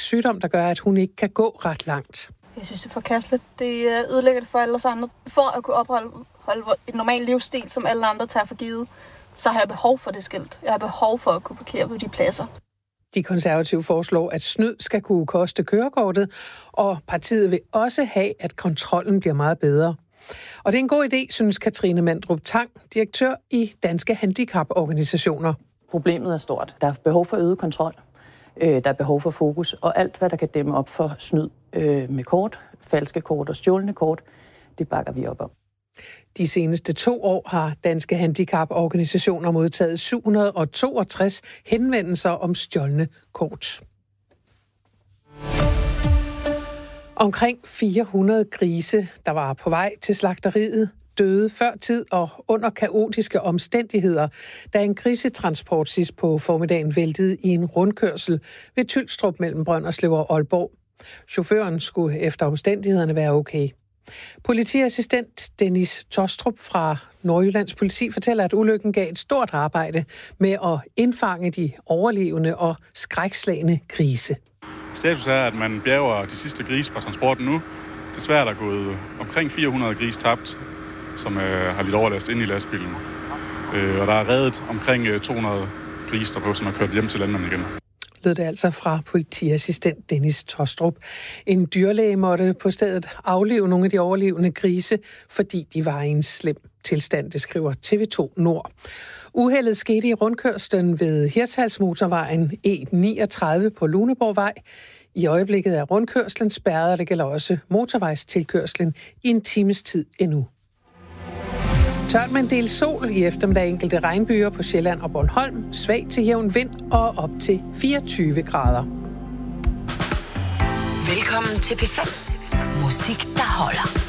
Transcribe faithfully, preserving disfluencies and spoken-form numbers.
sygdom, der gør, at hun ikke kan gå ret langt. Jeg synes, det er forkasteligt. Det er ødelæggende for alle os andre. For at kunne opholde et normalt livsstil, som alle andre tager for givet, så har jeg behov for det skilt. Jeg har behov for at kunne parkere på de pladser. De konservative foreslår, at snyd skal kunne koste kørekortet, og partiet vil også have, at kontrollen bliver meget bedre. Og det er en god idé, synes Katrine Mandrup Tang, direktør i Danske Handicaporganisationer. Problemet er stort. Der er behov for øget kontrol. Der er behov for fokus, og alt, hvad der kan dæmme op for snyd med kort, falske kort og stjålne kort, det bakker vi op om. De seneste to år har Danske Handicaporganisationer modtaget syv hundrede og toogtres henvendelser om stjålne kort. Omkring fire hundrede grise, der var på vej til slagteriet, døde før tid og under kaotiske omstændigheder, da en grisetransport sidst på formiddagen væltede i en rundkørsel ved Tylstrup mellem Brønderslev og Aalborg. Chaufføren skulle efter omstændighederne være okay. Politiassistent Dennis Tostrup fra Nordjyllands politi fortæller, at ulykken gav et stort arbejde med at indfange de overlevende og skrækslagne grise. Status er, at man bjerger de sidste grise fra transporten nu. Desværre er der gået omkring fire hundrede grise tabt, som øh, har lidt overlast ind i lastbilen. Øh, og der er reddet omkring øh, to hundrede grise derpå, som er kørt hjem til landmanden igen. Lød det altså fra politiassistent Dennis Tostrup. En dyrlæge måtte på stedet aflive nogle af de overlevende grise, fordi de var i en slem tilstand, det skriver T V to Nord. Uheldet skete i rundkørslen ved Hirtshalsmotorvejen E niogtredive på Luneborgvej. I øjeblikket er rundkørslen spærret, og det gælder også motorvejstilkørslen i en times tid endnu. Tørt med en del sol, i eftermiddag enkelte regnbyger på Sjælland og Bornholm, svag til jævn vind og op til fireogtyve grader. Velkommen til P fem. Musik, der holder.